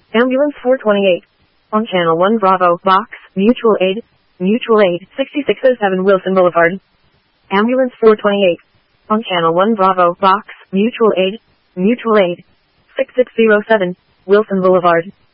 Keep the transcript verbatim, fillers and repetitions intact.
Ambulance four twenty-eight. On Channel one Bravo, Box, Mutual Aid, Mutual Aid, sixty-six oh seven Wilson Boulevard. Ambulance four twenty-eight. On Channel one Bravo, Box, Mutual Aid, Mutual Aid, sixty-six oh seven, Wilson Boulevard.